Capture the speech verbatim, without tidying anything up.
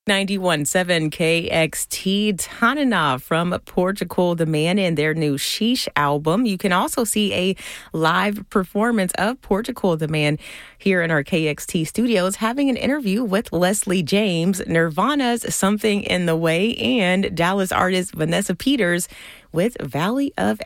ninety-one point seven K X T, Tanana from Portugal the Man in their new Sheesh album. You can also see a live performance of Portugal the Man here in our K X T studios, having an interview with Leslie James, Nirvana's Something in the Way, and Dallas artist Vanessa Peters with Valley of